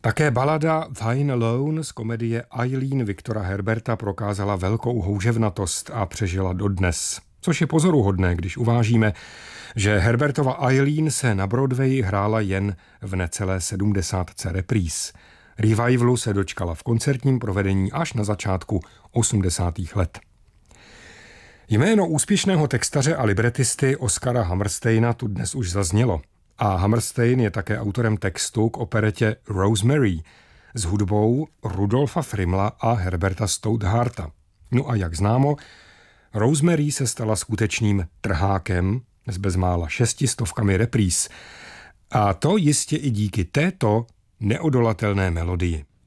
Také balada Thine Alone z komedie Eileen Viktora Herberta prokázala velkou houževnatost a přežila dodnes. Což je pozoruhodné, když uvážíme, že Herbertova Eileen se na Broadwayi hrála jen v necelé 70 repríz. Revivalu se dočkala v koncertním provedení až na začátku 80. let. Jméno úspěšného textaře a libretisty Oscara Hammersteina tu dnes už zaznělo. A Hammerstein je také autorem textu k operetě Rosemary s hudbou Rudolfa Frimla a Herberta Stoutharta. No a jak známo, Rosemary se stala skutečným trhákem s bezmála 600 repríz. A to jistě i díky této neodolatelné melodii.